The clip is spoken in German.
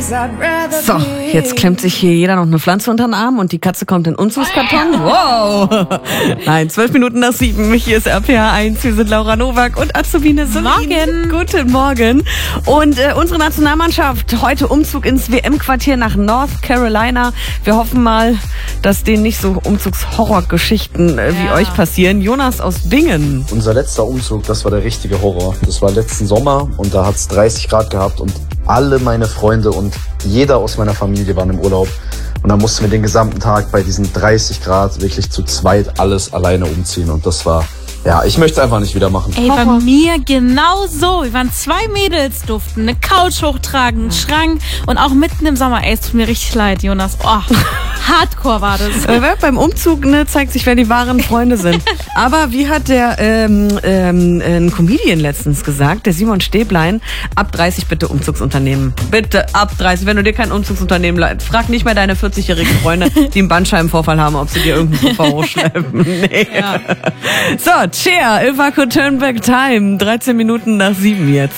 So, jetzt klemmt sich hier jeder noch eine Pflanze unter den Arm und die Katze kommt in den Umzugskarton. Wow! Nein, 7:12. Hier ist RPA 1. Wir sind Laura Nowak und Azubine Solin. Morgen. Guten Morgen. Und unsere Nationalmannschaft, heute Umzug ins WM-Quartier nach North Carolina. Wir hoffen mal, dass denen nicht so Umzugshorrorgeschichten wie euch passieren. Jonas aus Bingen. Unser letzter Umzug, das war der richtige Horror. Das war letzten Sommer und da hat es 30 Grad gehabt und alle meine Freunde und jeder aus meiner Familie waren im Urlaub. Und dann mussten wir den gesamten Tag bei diesen 30 Grad wirklich zu zweit alles alleine umziehen. Und das war, ja, ich möchte es einfach nicht wieder machen. Ey, bei mir genau so. Wir waren 2 Mädels, durften eine Couch hochtragen, einen Schrank und auch mitten im Sommer. Ey, es tut mir richtig leid, Jonas. Oh, Hardcore war das. Beim Umzug zeigt sich, wer die wahren Freunde sind. Aber wie hat der ein Comedian letztens gesagt, der Simon Stäblein, ab 30 bitte Umzugsunternehmen. Bitte ab 30. Wenn du dir kein Umzugsunternehmen leistest, frag nicht mehr deine 40-jährigen Freunde, die einen Bandscheibenvorfall haben, ob sie dir irgendeinen Sofa hochschleppen. Nee. Ja. So, Cher, If I Could Turn Back Time. 13:07 jetzt.